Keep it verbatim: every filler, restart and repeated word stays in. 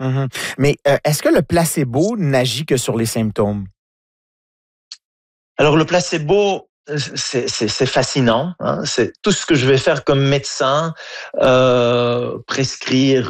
Mmh. Mais, heu, est-ce que le placebo n'agit que sur les symptômes? Alors le placebo, euh, c'est c'est c'est fascinant, hein. C'est tout ce que je vais faire comme médecin, heu, prescrire